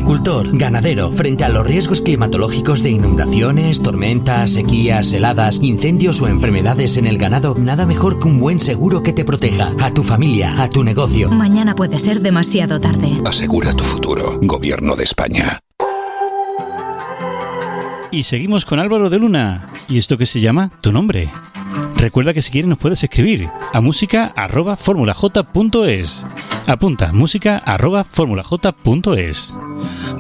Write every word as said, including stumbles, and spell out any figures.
agricultor, ganadero, frente a los riesgos climatológicos de inundaciones, tormentas, sequías, heladas, incendios o enfermedades en el ganado, nada mejor que un buen seguro que te proteja a tu familia, a tu negocio. Mañana puede ser demasiado tarde. Asegura tu futuro. Gobierno de España. Y seguimos con Álvaro de Luna. ¿Y esto qué se llama? Tu nombre. Recuerda que si quieres nos puedes escribir a música arroba formulaj punto es. Apunta, música arroba formulaj punto es.